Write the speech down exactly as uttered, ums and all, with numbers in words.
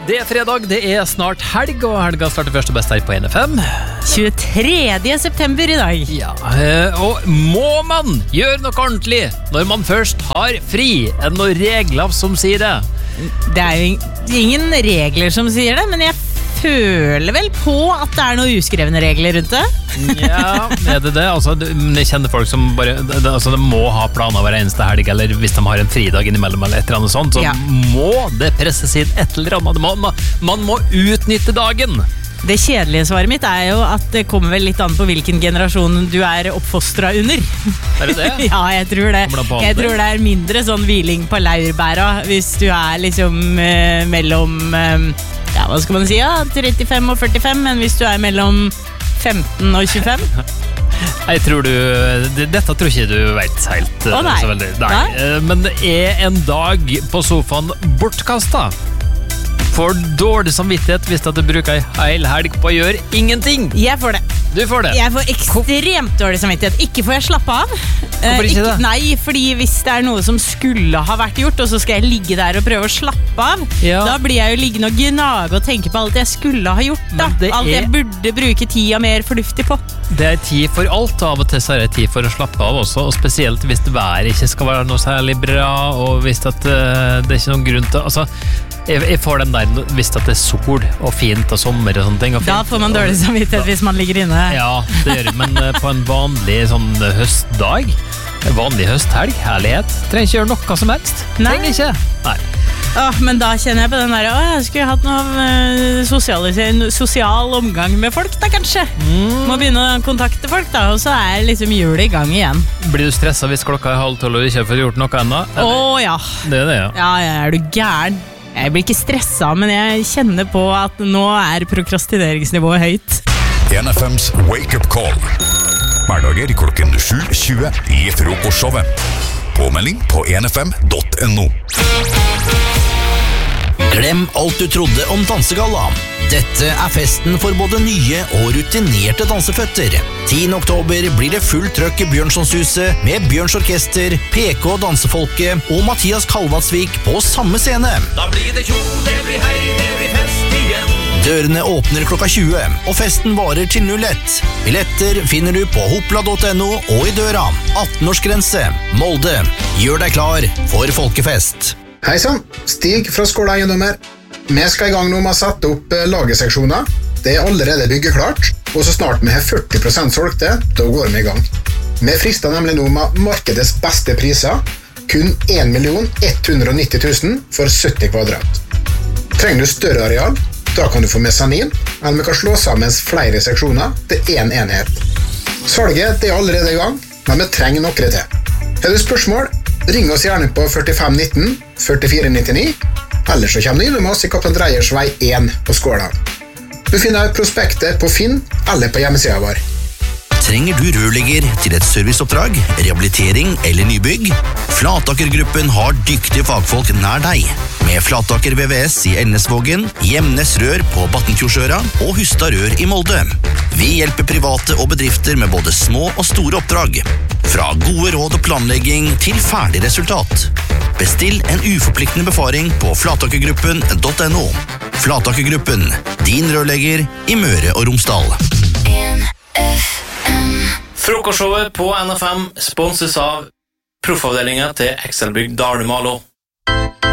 Det er fredag, det er snart helg, og helga starter først og best her på N F M. tjuetredje september i dag. Ja, og må man gjøre noe ordentlig når man først har fri? Er det noen regler som sier det? Det er jo ingen regler som sier det, men jeg føler vel på at det er noen uskrevne regler rundt det. Ja, er det det? Altså, jeg kjenner folk som bare altså, de må ha planer hver eneste helg, eller hvis de har en fridag innimellom eller et eller annet sånt, så ja. Må det presses inn et eller annet. Man, man må utnytte dagen. Det kjedelige svaret mitt er jo at det kommer vel litt an på hvilken generasjon du er oppfostret under. Er det det? Ja, jeg tror det. Jeg tror det er mindre sånn hviling på laurbæra hvis du er liksom eh, mellom eh, ja, hva skal man si, ja, trettifem og førtifem, men hvis du er mellom femten og tjuefem. Jeg tror du, dette tror ikke du vet helt Å, nei. Så veldig. Nei. Nei. Men det er en dag på sofaen bortkastet. For dårlig samvittighet hvis du bruker en hel helg på å gjøre ingenting. Jeg får det. Du får det. Jeg får ekstremt dårlig samvittighet. Ikke får jeg slappe av. Hvorfor ikke det? Nei, fordi hvis det er noe som skulle ha vært gjort, og så skal jeg ligge der og prøve å slappe av, ja. Da blir jeg jo liggende og gnage og tenke på alt jeg skulle ha gjort. Da. Alt jeg burde bruke tida mer fornuftig på. Det er tid for alt, og av og til så er det tid for å slappe av også, og spesielt hvis været ikke skal være noe særlig bra, og hvis at, uh, det er ikke noen grunn til... Altså, jeg, jeg får den der hvis at det er sol og fint og sommer og sånne ting. Og da får man dårlig samvittighet hvis man ligger inne. Ja, det gjør det, men uh, på en vanlig sånn høstdag, en vanlig høsthelg, herlighet, trenger ikke gjøre noe som helst. Nei. Trenger ikke. Nei. Åh, men da kjenner jeg på den der, åh, jeg skulle hatt noe uh, sosial, sosial omgang med folk da, kanskje. Mm. Må begynne å kontakte folk da, og så er liksom julet i gang igjen. Blir du stresset hvis klokka er halv tolv og ikke har fått gjort noe ennå? Åh, ja. Det er det, ja. Ja, er du gæren? Jeg blir ikke stresset, men jeg kjenner på at nå er prokrastineringsnivået høyt. N F M's Wake Up Call. Hverdager klokken sju tjue i frokostshowet. Påmelding på n f m punktum n o. Glem alt du trodde om dansegalla. Dette er festen for både nye og rutinerte danseføtter. tiende oktober blir det full trøkk i Bjørnsonshuset med Bjørns Orkester, P K Dansefolket og Mathias Kalvatsvik på samme scene. Da blir det kjol, det blir hei, det blir fest igjen. Dørene åpner klokka tjue, og festen varer til null ett. Billetter finner du på hopla punktum n o og i døra. atten-årsgrense. Molde. Gjør deg klar for folkefest. Hei sann, Stig fra Skåla Eiendommer. Vi skal i gang nå med å sette opp lagerseksjoner. Det er allerede byggeklart, og så snart vi har førti prosent solgte, da går vi i gang. Vi frister nemlig nå med markedets beste priser, kun en million ett hundre og nitti tusen for sytti kvadrat. Trenger du større areal, da kan du få mesanin, eller vi kan slå sammen flere seksjoner til en enhet. Salget er allerede i gang, men vi trenger noe til. Har du spørsmål? Ring oss gjerne på førtifem nitten førtifire nittini, eller så kommer du innom oss i Kaptein Dreyers vei én på Skåla. Du finner prospektet på Finn eller på hjemmesiden vår. Trenger du rørlegger til et serviceoppdrag, rehabilitering eller nybygg? Flatakergruppen har dyktige fagfolk nær deg. Med Flataker V V S i Elnesvågen, Hjemnes Rør på Battenfjordsøra og Hustad Rør i Molde. Vi hjelper private og bedrifter med både små og store oppdrag. Fra gode råd og planlegging til ferdig resultat. Bestill en uforpliktende befaring på flatakergruppen punktum n o. Flatakergruppen, din rørlegger i Møre og Romsdal. Frokostshowet på N F M sponses av proffavdelingen til Excelbygg Dalumalo.